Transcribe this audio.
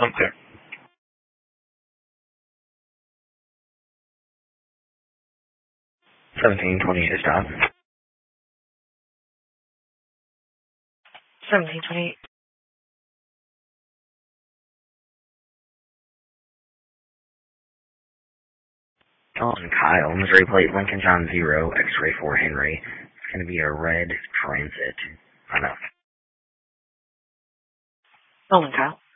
Okay. 1728 stop. 1728. Dalton Kyle, Missouri plate Lincoln John 0, X-ray 4 Henry. It's going to be a red transit. I know. Dalton Kyle.